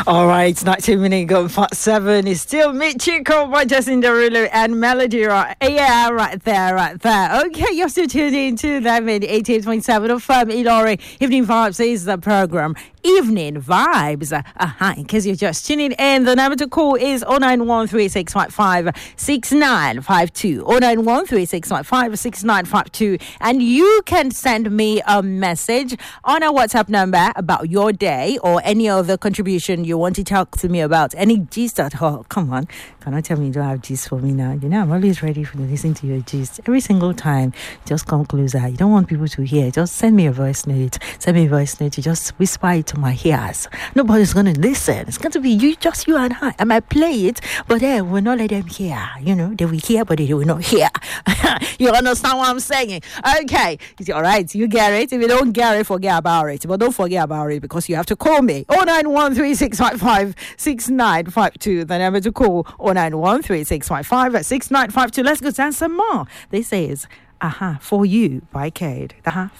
All right, it's 19 minutes gone past 7. It's still Michiko, Jacinda Derulo, and Melody. Right, yeah, right there. Okay, you're still tuned in to 88.7 of Ilori. Evening Vibes is the program. Evening Vibes. In case you're just tuning in, the number to call is 09136556952. 09136556952. And you can send me a message on our WhatsApp number about your day or any other contribution you want to talk to me about. Any gist at all. Come on. Cannot tell me you don't have gist for me now. You know, I'm always ready to listen to your gist. Every single time, just come closer. You don't want people to hear. Just send me a voice note. Send me a voice note. You just whisper it to my ears. Nobody's going to listen. It's going to be you, just you and I. I might play it, but we'll not let them hear. You know, they will hear, but they will not hear. You understand what I'm saying? Okay. All right. You get it. If you don't get it, forget about it. But don't forget about it because you have to call me. 09136556952. The number to call 09136556952. Let's go dance some more. This is For You by Cade.